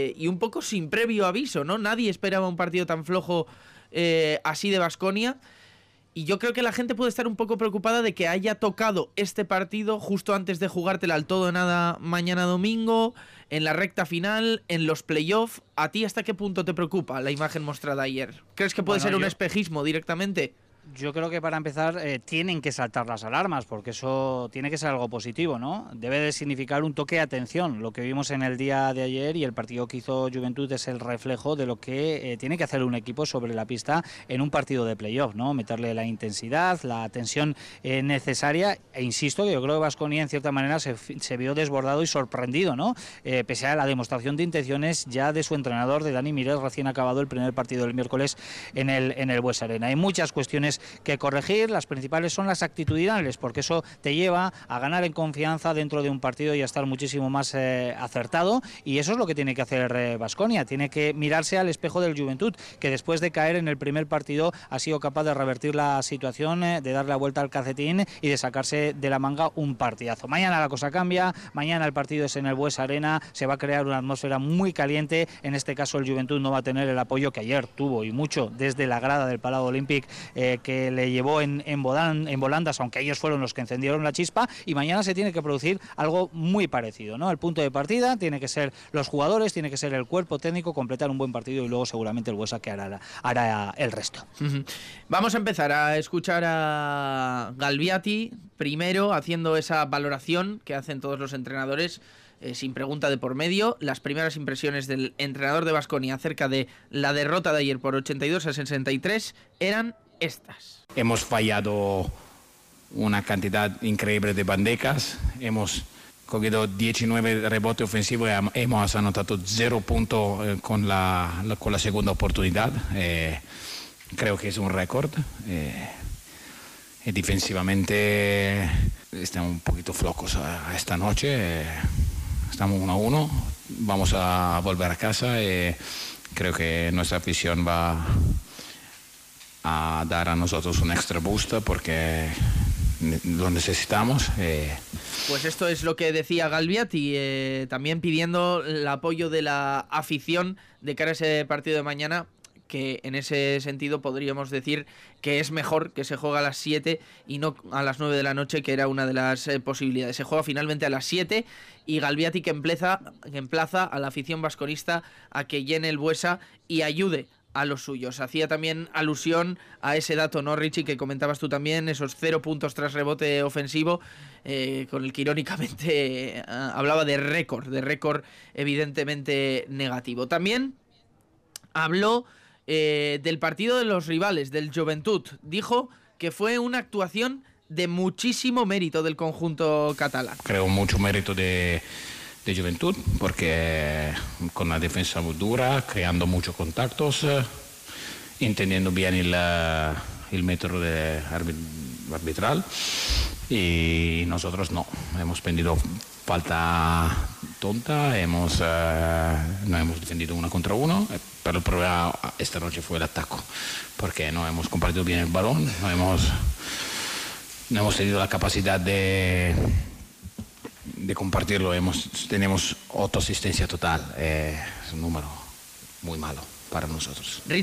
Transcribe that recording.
y un poco sin previo aviso, ¿no? Nadie esperaba un partido tan flojo así de Baskonia. Y yo creo que la gente puede estar un poco preocupada de que haya tocado este partido justo antes de jugártela al todo o nada mañana domingo, en la recta final, en los playoffs. ¿A ti hasta qué punto te preocupa la imagen mostrada ayer? ¿Crees que puede ser un espejismo directamente? Yo creo que para empezar tienen que saltar las alarmas, porque eso tiene que ser algo positivo, ¿no? Debe de significar un toque de atención. Lo que vimos en el día de ayer y el partido que hizo Juventud es el reflejo de lo que tiene que hacer un equipo sobre la pista en un partido de playoff, ¿no? Meterle la intensidad, la tensión necesaria, e insisto que yo creo que Baskonia en cierta manera se vio desbordado y sorprendido, ¿no? Pese a la demostración de intenciones ya de su entrenador, de Dani Miret, recién acabado el primer partido del miércoles en el Buesa Arena. Hay muchas cuestiones que corregir, las principales son las actitudinales, porque eso te lleva a ganar en confianza dentro de un partido y a estar muchísimo más acertado, y eso es lo que tiene que hacer Baskonia. Tiene que mirarse al espejo del Juventud, que después de caer en el primer partido ha sido capaz de revertir la situación, de darle la vuelta al calcetín y de sacarse de la manga un partidazo. Mañana la cosa cambia, mañana el partido es en el Buesa Arena, se va a crear una atmósfera muy caliente. En este caso el Juventud no va a tener el apoyo que ayer tuvo, y mucho, desde la grada del Palau Olímpic, que le llevó en volandas, aunque ellos fueron los que encendieron la chispa, y mañana se tiene que producir algo muy parecido, ¿no? El punto de partida tiene que ser los jugadores, tiene que ser el cuerpo técnico, completar un buen partido, y luego seguramente el Buesa que hará el resto. Vamos a empezar a escuchar a Galbiati, primero haciendo esa valoración que hacen todos los entrenadores, sin pregunta de por medio. Las primeras impresiones del entrenador de Baskonia acerca de la derrota de ayer por 82-63 eran estas. Hemos fallado una cantidad increíble de bandejas, hemos cogido 19 rebotes ofensivos y hemos anotado 0 puntos con la segunda oportunidad. Creo que es un récord. Y defensivamente estamos un poquito flojos esta noche. Estamos 1-1, vamos a volver a casa y creo que nuestra afición va a dar a nosotros un extra boost porque lo necesitamos. Pues esto es lo que decía Galbiati, también pidiendo el apoyo de la afición de cara a ese partido de mañana, que en ese sentido podríamos decir que es mejor que se juegue a las 7 y no a las 9 de la noche, que era una de las posibilidades. Se juega finalmente a las 7 y Galbiati que emplaza a la afición vasconista a que llene el Buesa y ayude a los suyos. Hacía también alusión a ese dato, ¿no, Richie, que comentabas tú también, esos 0 puntos tras rebote ofensivo, con el que irónicamente hablaba de récord evidentemente negativo. También habló del partido de los rivales, del Juventud. Dijo que fue una actuación de muchísimo mérito del conjunto catalán. Creo mucho mérito de Juventud, porque con la defensa muy dura, creando muchos contactos, entendiendo bien el método arbitral, y nosotros no, hemos perdido falta tonta, no hemos defendido 1 contra 1, pero el problema esta noche fue el ataque, porque no hemos compartido bien el balón, no hemos tenido la capacidad de compartirlo. Tenemos autoasistencia total, es un número muy malo para nosotros.